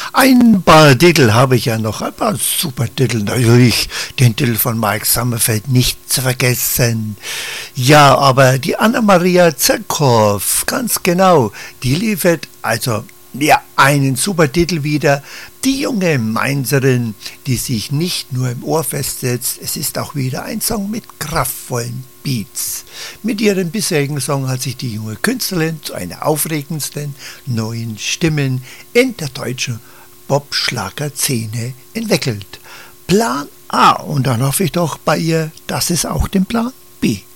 Ein paar Titel habe ich ja noch, ein paar super Titel. Natürlich den Titel von Mike Sommerfeld nicht zu vergessen. Ja, aber die Anna-Maria Zerkow, ganz genau, die liefert also ja einen super Titel wieder. Die junge Mainzerin, die sich nicht nur im Ohr festsetzt, es ist auch wieder ein Song mit kraftvollen Beats. Mit ihrem bisherigen Song hat sich die junge Künstlerin zu einer aufregendsten neuen Stimmen in der deutschen Pop-Schlager-Szene entwickelt. Plan A, und dann hoffe ich doch bei ihr, dass es auch den Plan B